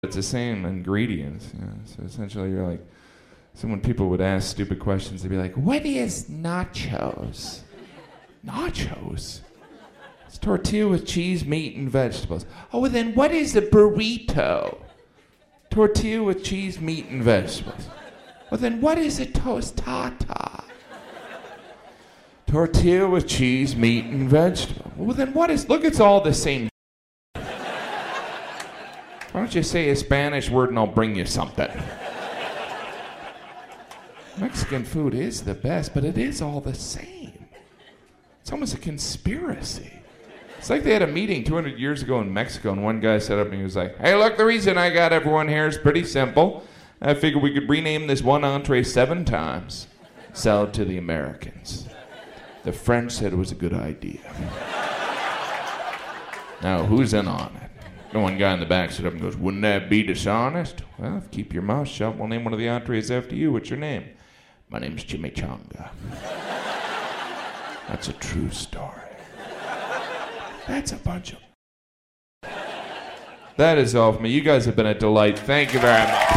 It's the same ingredients. You know? So essentially, you're like, so when people would ask stupid questions, they'd be like, "What is nachos?" Nachos? It's tortilla with cheese, meat, and vegetables. Oh, well then, what is a burrito? Tortilla with cheese, meat, and vegetables. Well then, what is a tostada? Tortilla with cheese, meat, and vegetables. Well then, what is? Look, it's all the same. Why don't you say a Spanish word and I'll bring you something? Mexican food is the best, but it is all the same. It's almost a conspiracy. It's like they had a meeting 200 years ago in Mexico, and one guy sat up and he was like, "Hey, look, the reason I got everyone here is pretty simple. I figured we could rename this one entree 7 times. Sell it to the Americans." The French said it was a good idea. Now, who's in on it? The one guy in the back stood up and goes, "Wouldn't that be dishonest?" "Well, if you keep your mouth shut, we'll name one of the entrees after you. What's your name?" "My name's Chimichanga." That's a true story. That's a bunch of... That is all for me. You guys have been a delight. Thank you very much.